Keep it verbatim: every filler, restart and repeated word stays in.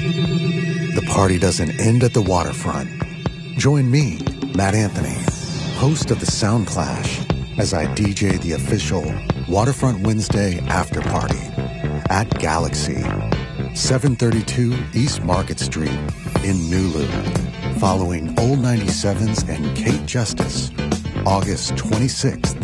The party doesn't end at the waterfront. Join me, Matt Anthony, host of the Sound Clash, as I D J the official Waterfront Wednesday after party at Galaxy, seven thirty-two East Market Street in Nulu, following Old ninety-sevens and Kate Justice, August twenty-sixth